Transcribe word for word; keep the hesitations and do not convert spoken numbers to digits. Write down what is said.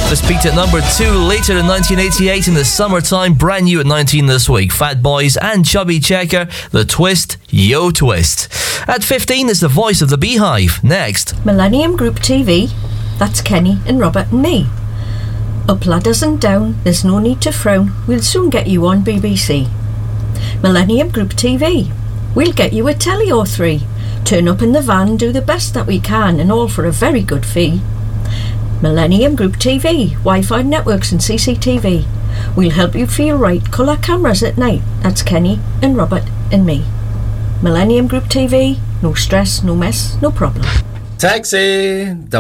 This peaked at number two later in nineteen eighty-eight in the summertime, brand new at nineteen this week. Fat Boys and Chubby Checker, The Twist, Yo Twist. At fifteen is the voice of the Beehive. Next, Millennium Group T V, that's Kenny and Robert and me. Up ladders and down, there's no need to frown, we'll soon get you on B B C. Millennium Group T V, we'll get you a telly or three. Turn up in the van, do the best that we can, and all for a very good fee. Millennium Group T V, Wi-Fi networks and C C T V. We'll help you feel right, colour cameras at night, that's Kenny and Robert and me. Millennium Group T V, no stress, no mess, no problem. Taxi!